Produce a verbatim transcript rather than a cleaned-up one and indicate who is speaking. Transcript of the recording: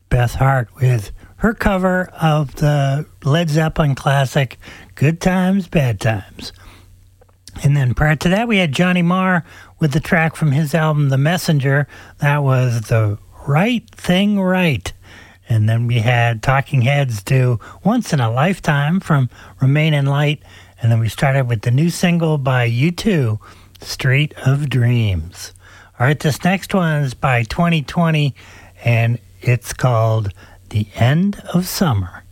Speaker 1: Beth Hart with her cover of the Led Zeppelin classic, Good Times, Bad Times. And then prior to that, we had Johnny Marr with the track from his album, The Messenger. That was The Right Thing Right. And then we had Talking Heads do Once in a Lifetime from Remain in Light. And then we started with the new single by U two, Street of Dreams. All right, this next one is by twenty twenty, and it's called The End of Summer.